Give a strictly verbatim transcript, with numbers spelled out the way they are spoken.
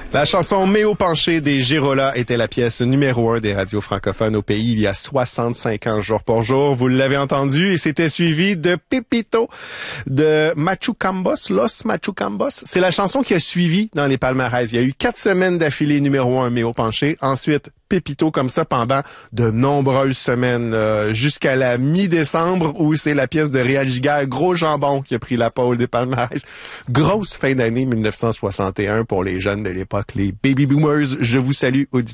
La chanson Méo penché des Girola était la pièce numéro un des radios francophones au pays il y a soixante-cinq ans jour pour jour. Vous l'avez entendu et c'était suivi de Pepito de Machucambos, Los Machucambos. C'est la chanson qui a suivi dans les palmarès. Il y a eu quatre semaines d'affilée numéro un Méo penché. Ensuite, Pépito comme ça pendant de nombreuses semaines, euh, jusqu'à la mi-décembre où c'est la pièce de Réal Giguère, Gros Jambon, qui a pris la pole des palmarès. Grosse fin d'année mille neuf cent soixante et un pour les jeunes de l'époque, les baby boomers. Je vous salue, auditeurs.